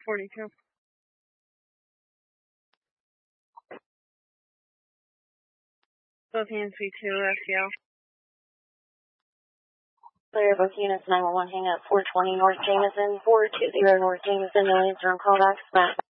42. Both hands V2, FCL. Clear both units, 911, hang up 420 North Jameson, 420 North Jameson, no answer on callbacks, back.